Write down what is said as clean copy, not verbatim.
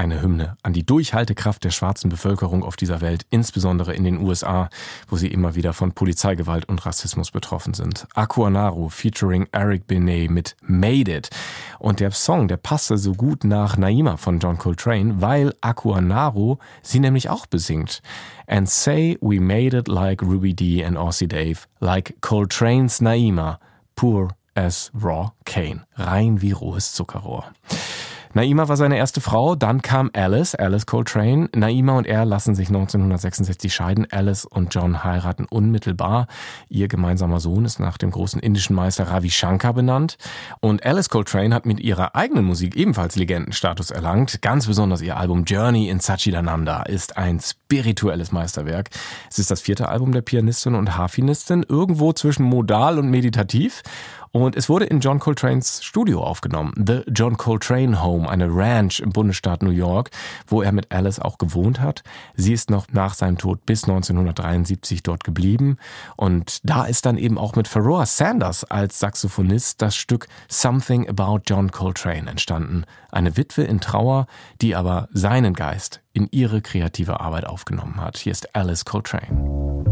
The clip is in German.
eine Hymne an die Durchhaltekraft der schwarzen Bevölkerung auf dieser Welt, insbesondere in den USA, wo sie immer wieder von Polizeigewalt und Rassismus betroffen sind. Aquanaro featuring Eric Benet mit Made It. Und der Song, der passte so gut nach Naima von John Coltrane, weil Aquanaro sie nämlich auch besingt. And say we made it like Ruby Dee and Aussie Dave, like Coltrane's Naima, poor as raw cane. Rein wie rohes Zuckerrohr. Naima war seine erste Frau, dann kam Alice Coltrane. Naima und er lassen sich 1966 scheiden. Alice und John heiraten unmittelbar. Ihr gemeinsamer Sohn ist nach dem großen indischen Meister Ravi Shankar benannt. Und Alice Coltrane hat mit ihrer eigenen Musik ebenfalls Legendenstatus erlangt. Ganz besonders ihr Album Journey in Satchidananda ist ein spirituelles Meisterwerk. Es ist das 4. Album der Pianistin und Harfenistin, irgendwo zwischen modal und meditativ. Und es wurde in John Coltranes Studio aufgenommen, The John Coltrane Home, eine Ranch im Bundesstaat New York, wo er mit Alice auch gewohnt hat. Sie ist noch nach seinem Tod bis 1973 dort geblieben. Und da ist dann eben auch mit Pharoah Sanders als Saxophonist das Stück Something About John Coltrane entstanden. Eine Witwe in Trauer, die aber seinen Geist in ihre kreative Arbeit aufgenommen hat. Hier ist Alice Coltrane.